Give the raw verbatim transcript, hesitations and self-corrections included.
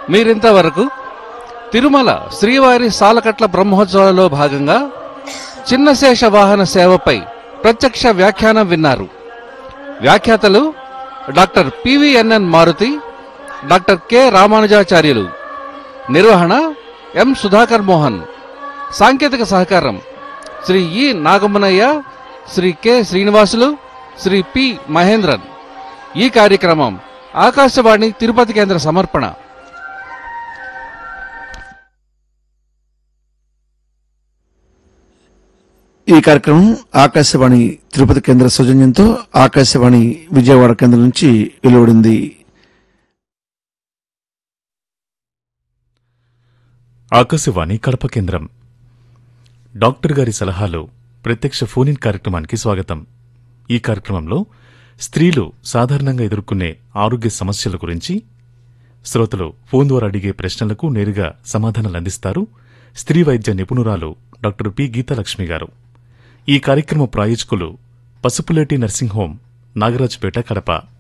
మీరింతవరకు తిరుమల శ్రీవారి సాలకట్ల బ్రహ్మోత్సవాలలో భాగంగా చిన్నశేష వాహన సేవపై ప్రత్యక్ష వ్యాఖ్యానం విన్నారు. వ్యాఖ్యాతలు doctor PVNN Maruti, doctor K రామానుజాచార్యులు. నిర్వహణ ఎం సుధాకర్ మోహన్. సాంకేతిక సహకారం శ్రీ ఇ నాగమునయ్య, శ్రీ కె శ్రీనివాసులు, శ్రీ పి మహేంద్రన్. ఈ కార్యక్రమం ఆకాశవాణి తిరుపతి కేంద్ర సమర్పణ. ఈ కార్యక్రమం ఆకాశవాణి తిరుపతి కేంద్ర సౌజన్యంతో ఆకాశవాణి విజయవాడ కేంద్రం నుంచి వెలువడింది. ఆకాశవాణి కడప కేంద్రం. డాక్టర్ గారి సలహాలు ప్రత్యక్ష ఫోన్ ఇన్ కార్యక్రమానికి స్వాగతం. ఈ కార్యక్రమంలో స్త్రీలు సాధారణంగా ఎదుర్కొనే ఆరోగ్య సమస్యల గురించి శ్రోతలు ఫోన్ ద్వారా అడిగే ప్రశ్నలకు నేరుగా సమాధానాలు అందిస్తారు స్త్రీ వైద్య నిపుణురాలు డాక్టర్ పి గీతాలక్ష్మి గారు. ఈ కార్యక్రమ ప్రాయోజకులు పసుపులేటి నర్సింగ్ హోం, నాగరాజుపేట, కడప.